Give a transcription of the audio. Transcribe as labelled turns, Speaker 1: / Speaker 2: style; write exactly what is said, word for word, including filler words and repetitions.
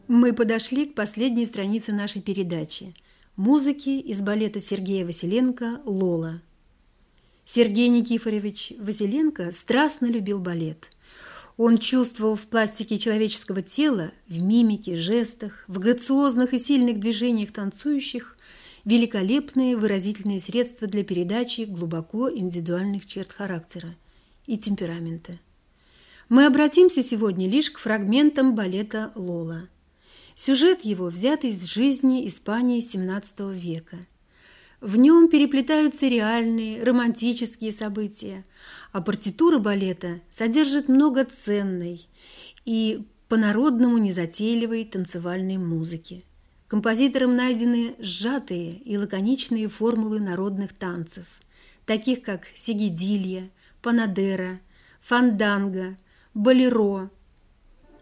Speaker 1: Мы подошли к последней странице нашей передачи – музыки из балета Сергея Василенко «Лола». Сергей Никифорович Василенко страстно любил балет. Он чувствовал в пластике человеческого тела, в мимике, жестах, в грациозных и сильных движениях танцующих великолепные выразительные средства для передачи глубоко индивидуальных черт характера и темперамента. Мы обратимся сегодня лишь к фрагментам балета «Лола». Сюжет его взят из жизни Испании семнадцатого века. В нем переплетаются реальные, романтические события, а партитура балета содержит много ценной и по-народному незатейливой танцевальной музыки. Композитором найдены сжатые и лаконичные формулы народных танцев, таких как сигидилья, панадера, фанданго, болеро,